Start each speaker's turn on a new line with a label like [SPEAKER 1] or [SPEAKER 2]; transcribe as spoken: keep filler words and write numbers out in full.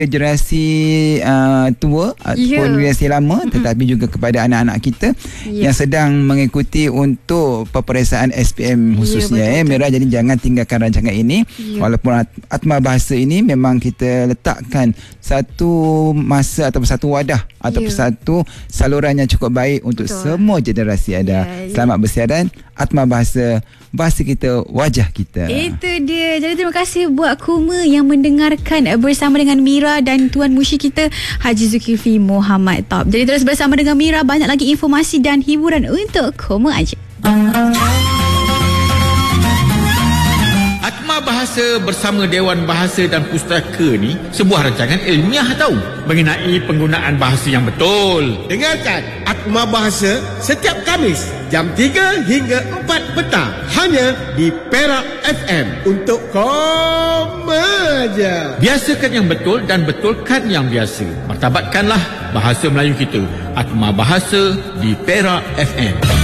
[SPEAKER 1] generasi uh, tua ataupun
[SPEAKER 2] yeah.
[SPEAKER 1] generasi lama, tetapi juga kepada anak-anak kita yeah. yang sedang mengikuti untuk peperiksaan S P M khususnya yeah, eh, Mira. Jadi jangan tinggalkan rancangan ini yeah. walaupun Atma Bahasa ini memang kita letakkan satu masa ataupun satu wadah ataupun yeah. satu saluran yang cukup baik untuk Betul. semua generasi ada. Yeah. Selamat bersiaran Atma Bahasa, bahasa kita, wajah kita.
[SPEAKER 2] Itu dia. Jadi terima kasih buat Kuma yang mendengarkan bersama dengan Mira dan Tuan Mushi kita Haji Zulkifli Mohamed Top. Jadi terus bersama dengan Mira, banyak lagi informasi dan hiburan untuk Kuma aja.
[SPEAKER 3] Atma Bahasa bersama Dewan Bahasa dan Pustaka ni sebuah rancangan ilmiah tahu mengenai penggunaan bahasa yang betul.
[SPEAKER 4] Dengarkan Atma Bahasa setiap Khamis jam tiga hingga empat petang hanya di Perak F M untuk Koma aja.
[SPEAKER 3] Biasakan yang betul dan betulkan yang biasa. Martabatkanlah bahasa Melayu kita. Atma Bahasa di Perak F M.